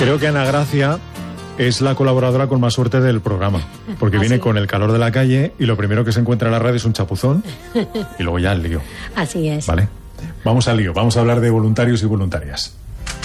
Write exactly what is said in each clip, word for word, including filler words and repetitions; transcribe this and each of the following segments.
Creo que Ana Gracia es la colaboradora con más suerte del programa, porque viene con el calor de la calle y lo primero que se encuentra en la radio es un chapuzón y luego ya el lío. Así es. Vale, vamos al lío, vamos a hablar de voluntarios y voluntarias.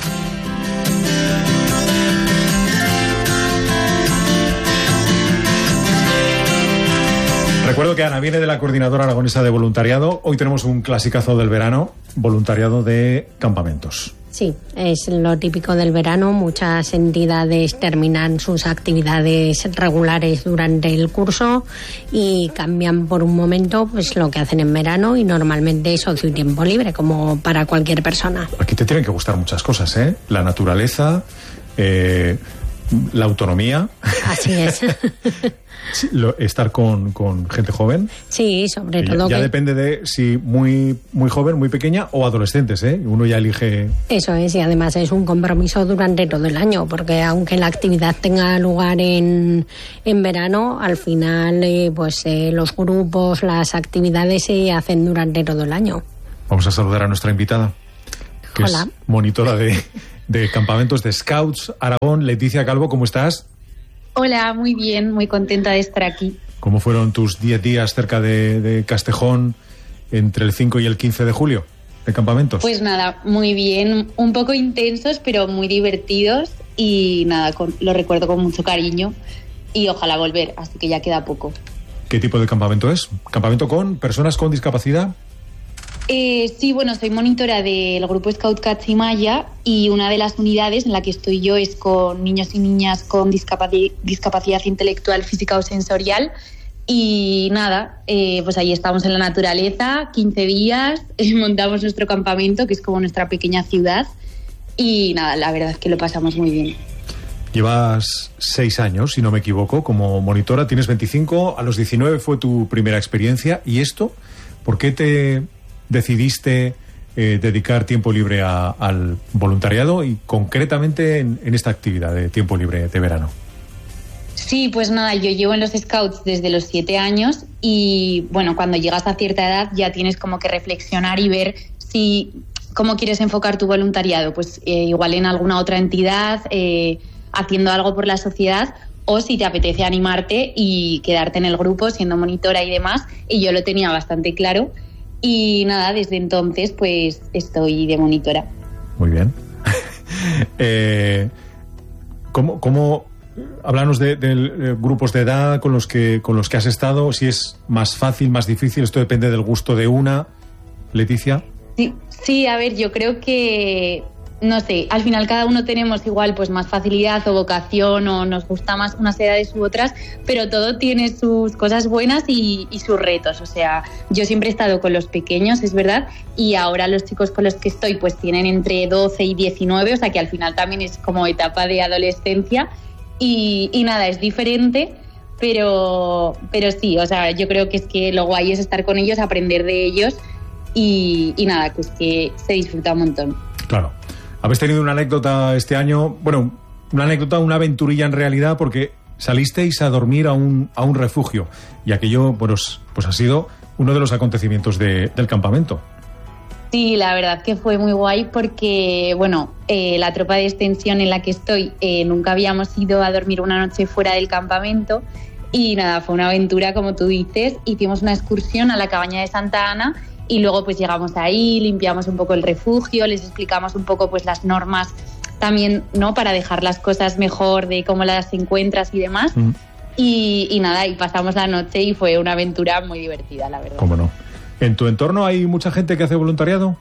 Recuerdo que Ana viene de la Coordinadora Aragonesa de Voluntariado. Hoy tenemos un clasicazo del verano, voluntariado de campamentos. Sí, es lo típico del verano. Muchas entidades terminan sus actividades regulares durante el curso y cambian por un momento pues lo que hacen en verano, y normalmente es ocio y tiempo libre, como para cualquier persona. Aquí te tienen que gustar muchas cosas, ¿eh? La naturaleza, eh, la autonomía. Así es. Sí, lo, estar con, con gente joven. Sí, sobre ya, todo ya que... depende de si muy, muy joven, muy pequeña o adolescentes, ¿eh? Uno ya elige... Eso es, y además es un compromiso durante todo el año, porque aunque la actividad tenga lugar en, en verano, al final eh, pues eh, los grupos, las actividades se hacen durante todo el año. Vamos a saludar a nuestra invitada, que Hola. es monitora de, de campamentos de Scouts Aragón. Leticia Calvo, ¿cómo estás? Hola, muy bien, muy contenta de estar aquí. ¿Cómo fueron tus diez días cerca de, de Castejón entre el cinco y el quince de julio de campamentos? Pues nada, muy bien, un poco intensos, pero muy divertidos y nada, con, lo recuerdo con mucho cariño y ojalá volver, así que ya queda poco. ¿Qué tipo de campamento es? ¿Campamento con personas con discapacidad? Eh, sí, bueno, soy monitora del grupo Scout Cachimaya y una de las unidades en la que estoy yo es con niños y niñas con discapaci- discapacidad intelectual, física o sensorial. Y nada, eh, pues ahí estamos en la naturaleza, quince días, eh, montamos nuestro campamento, que es como nuestra pequeña ciudad. Y nada, la verdad es que lo pasamos muy bien. Llevas seis años, si no me equivoco, como monitora. Tienes veinticinco, a los diecinueve fue tu primera experiencia. ¿Y esto? ¿Por qué te decidiste eh, dedicar tiempo libre a, al voluntariado y concretamente en, en esta actividad de tiempo libre de verano? Sí, pues nada, yo llevo en los Scouts desde los siete años y bueno, cuando llegas a cierta edad ya tienes como que reflexionar y ver si cómo quieres enfocar tu voluntariado, pues eh, igual en alguna otra entidad, eh, haciendo algo por la sociedad, o si te apetece animarte y quedarte en el grupo siendo monitora y demás, y yo lo tenía bastante claro. Y nada, desde entonces pues estoy de monitora. Muy bien. eh, ¿Cómo, cómo háblanos de, de, de grupos de edad con los que con los que has estado? Si es más fácil, más difícil, esto depende del gusto de una. Leticia. Sí, sí, a ver, yo creo que no sé, al final cada uno tenemos igual pues más facilidad o vocación o nos gusta más unas edades u otras, pero todo tiene sus cosas buenas y, y sus retos. O sea, yo siempre he estado con los pequeños, es verdad, y ahora los chicos con los que estoy pues tienen entre doce y diecinueve, o sea que al final también es como etapa de adolescencia y, y nada, es diferente, pero, pero sí, o sea, yo creo que es que lo guay es estar con ellos, aprender de ellos y, y nada, que es que se disfruta un montón. Claro. Habéis tenido una anécdota este año, bueno, una anécdota, una aventurilla en realidad, porque salisteis a dormir a un, a un refugio y aquello pues, pues ha sido uno de los acontecimientos de, del campamento. Sí, la verdad que fue muy guay porque, bueno, eh, la tropa de extensión en la que estoy eh, nunca habíamos ido a dormir una noche fuera del campamento y nada, fue una aventura como tú dices. Hicimos una excursión a la cabaña de Santa Ana y luego pues llegamos ahí, limpiamos un poco el refugio, les explicamos un poco pues las normas también, ¿no? Para dejar las cosas mejor de cómo las encuentras y demás. Mm. Y, y nada, y pasamos la noche y fue una aventura muy divertida, la verdad. ¿Cómo no? ¿En tu entorno hay mucha gente que hace voluntariado?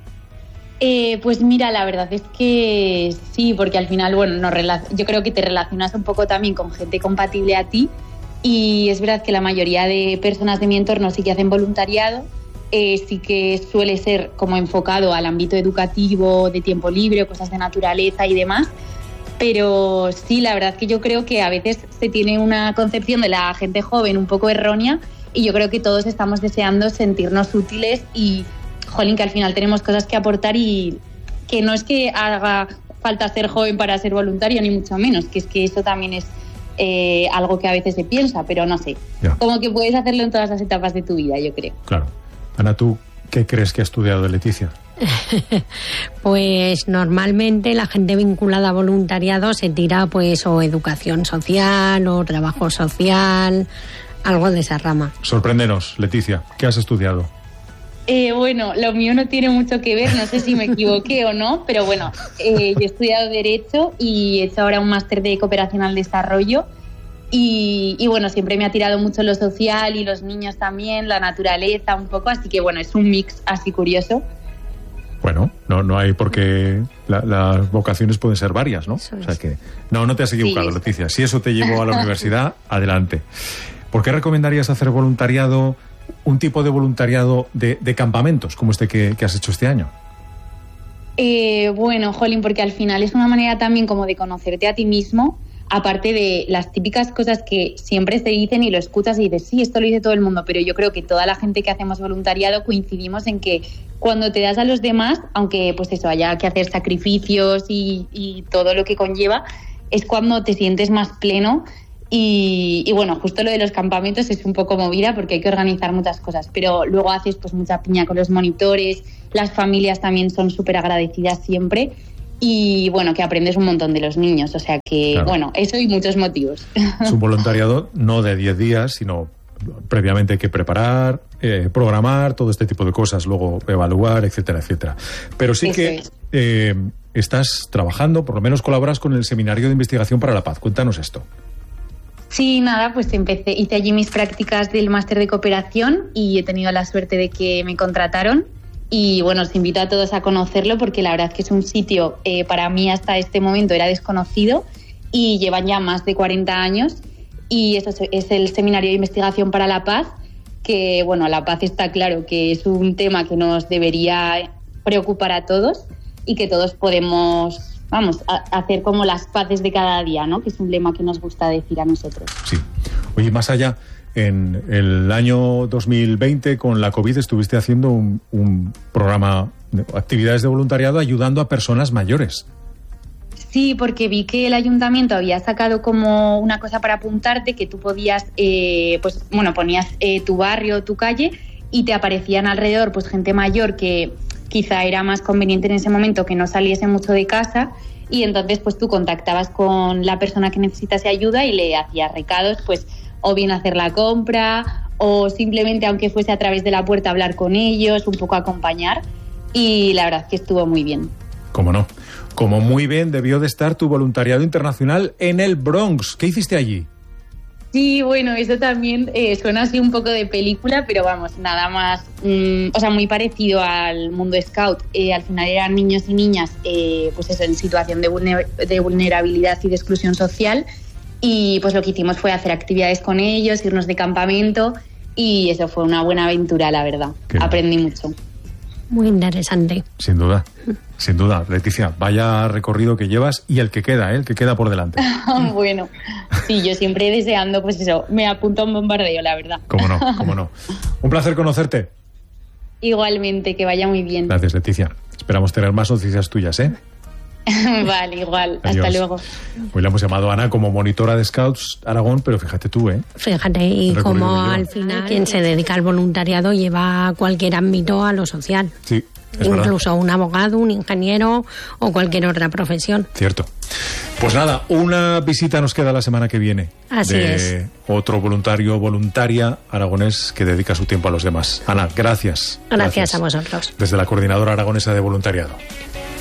Eh, pues mira, la verdad es que sí, porque al final, bueno, nos relac- yo creo que te relacionas un poco también con gente compatible a ti y es verdad que la mayoría de personas de mi entorno sí que hacen voluntariado. Eh, sí que suele ser como enfocado al ámbito educativo, de tiempo libre, cosas de naturaleza y demás, pero sí, la verdad que yo creo que a veces se tiene una concepción de la gente joven un poco errónea y yo creo que todos estamos deseando sentirnos útiles y, jolín, que al final tenemos cosas que aportar y que no es que haga falta ser joven para ser voluntario, ni mucho menos, que es que eso también es eh, algo que a veces se piensa, pero no sé, yeah. Como que puedes hacerlo en todas las etapas de tu vida, yo creo. Claro. Ana, ¿tú qué crees que ha estudiado Leticia? Pues normalmente la gente vinculada a voluntariado se tira pues o educación social o trabajo social, algo de esa rama. Sorpréndenos, Leticia, ¿qué has estudiado? Eh, bueno, lo mío no tiene mucho que ver, no sé si me equivoqué o no, pero bueno, eh, yo he estudiado Derecho y he hecho ahora un máster de Cooperación al Desarrollo. Y, y bueno, siempre me ha tirado mucho lo social y los niños también, la naturaleza un poco, así que bueno, es un mix así curioso. Bueno, no, no hay por qué, la, las vocaciones pueden ser varias, ¿no? O sea que, no, no te has equivocado, sí, Leticia. Si eso te llevó a la universidad, adelante. ¿Por qué recomendarías hacer voluntariado, un tipo de voluntariado de, de campamentos, como este que, que has hecho este año? Eh, bueno, jolín, porque al final es una manera también como de conocerte a ti mismo, aparte de las típicas cosas que siempre se dicen y lo escuchas y dices, sí, esto lo dice todo el mundo, pero yo creo que toda la gente que hacemos voluntariado coincidimos en que cuando te das a los demás, aunque pues eso, haya que hacer sacrificios y, y todo lo que conlleva, es cuando te sientes más pleno. Y, y bueno, justo lo de los campamentos es un poco movida porque hay que organizar muchas cosas, pero luego haces pues mucha piña con los monitores, las familias también son súper agradecidas siempre. Y bueno, que aprendes un montón de los niños, o sea que, claro, bueno, eso y muchos motivos. Es un voluntariado no de diez días, sino previamente hay que preparar, eh, programar, todo este tipo de cosas, luego evaluar, etcétera, etcétera. Pero sí eso que es. eh, estás trabajando, por lo menos colaboras con el Seminario de Investigación para la Paz. Cuéntanos esto. Sí, nada, pues empecé, hice allí mis prácticas del máster de cooperación y he tenido la suerte de que me contrataron. Y bueno, os invito a todos a conocerlo porque la verdad es que es un sitio, eh, para mí hasta este momento era desconocido y llevan ya más de cuarenta años y eso es el Seminario de Investigación para la Paz, que bueno, la paz está claro que es un tema que nos debería preocupar a todos y que todos podemos, vamos, a hacer como las paces de cada día, ¿no? Que es un lema que nos gusta decir a nosotros. Sí. Oye, más allá... En el año dos mil veinte, con la COVID, estuviste haciendo un, un programa, de actividades de voluntariado ayudando a personas mayores. Sí, porque vi que el ayuntamiento había sacado como una cosa para apuntarte, que tú podías, eh, pues bueno, ponías eh, tu barrio, tu calle, y te aparecían alrededor pues gente mayor que quizá era más conveniente en ese momento que no saliese mucho de casa, y entonces pues tú contactabas con la persona que necesitase ayuda y le hacías recados, pues o bien hacer la compra, o simplemente, aunque fuese a través de la puerta, hablar con ellos, un poco acompañar, y la verdad es que estuvo muy bien. ¿Cómo no? Como muy bien debió de estar tu voluntariado internacional en el Bronx. ¿Qué hiciste allí? Sí, bueno, eso también eh, suena así un poco de película, pero vamos, nada más, mmm, o sea, muy parecido al mundo scout. Eh, al final eran niños y niñas, eh, pues eso, en situación de, vulner- de vulnerabilidad y de exclusión social. Y pues lo que hicimos fue hacer actividades con ellos, irnos de campamento y eso fue una buena aventura, la verdad. Qué Aprendí bien. mucho. Muy interesante. Sin duda, sin duda. Leticia, vaya recorrido que llevas y el que queda, ¿eh? El que queda por delante. Bueno, sí, yo siempre deseando, pues eso, me apunto a un bombardeo, la verdad. Cómo no, cómo no. Un placer conocerte. Igualmente, que vaya muy bien. Gracias, Leticia. Esperamos tener más noticias tuyas, ¿eh? Vale, igual. Adiós. Hasta luego. Hoy la hemos llamado a Ana como monitora de Scouts Aragón, pero fíjate tú, ¿eh? Fíjate, y como al final quien se dedica al voluntariado lleva cualquier ámbito a lo social. Sí, es incluso verdad. Un abogado, un ingeniero o cualquier otra profesión. Cierto. Pues nada, una visita nos queda la semana que viene. Así de es. Otro voluntario, voluntaria aragonés que dedica su tiempo a los demás. Ana, gracias. Gracias, gracias a vosotros. Desde la Coordinadora Aragonesa de Voluntariado.